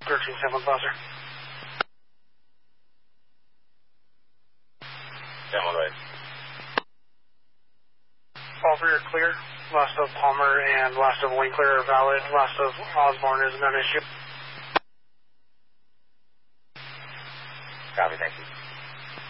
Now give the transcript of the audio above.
13-7 Buster. Yeah, all right. All three are clear. Last of Palmer and last of Winkler are valid. Last of Osborne is a non-issue. Copy, thank you.